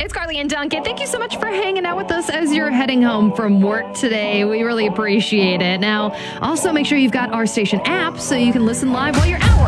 It's Carly and Duncan. Thank you so much for hanging out with us as you're heading home from work today. We really appreciate it. Now, also make sure you've got our station app so you can listen live while you're at work.